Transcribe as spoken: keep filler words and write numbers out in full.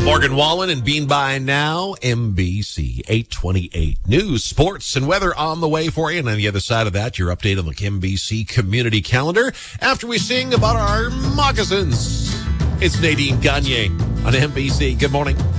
Morgan Wallen and Bean by Now, M B C eight twenty-eight. News, sports, and weather on the way for you. And on the other side of that, your update on the M B C community calendar after we sing about our moccasins. It's Nadine Gagne on M B C. Good morning.